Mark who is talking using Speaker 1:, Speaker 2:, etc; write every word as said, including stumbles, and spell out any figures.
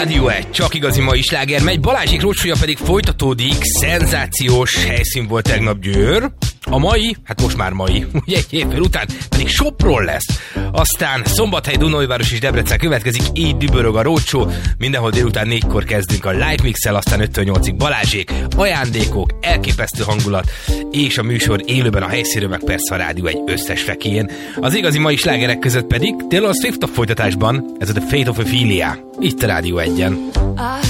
Speaker 1: Rádió egy, csak igazi mai sláger megy, Balázsék roadshow pedig folytatódik, szenzációs helyszín volt tegnap Győr. A mai, hát most már mai, ugye egy hétfő után pedig Sopron lesz. Aztán Szombathely, Dunaújváros és Debrecen következik, így dübörög a roadshow. Mindenhol délután négykor kezdünk a live mix-el, aztán öttől nyolcig Balázsék, ajándékok, elképesztő hangulat, és a műsor élőben a helyszínről, meg persze a Rádió egy összes fekéjén. Az igazi mai slágerek között pedig Taylor Swift a folytatásban, ez a The Fate of Ophelia, itt a Rádió egyen.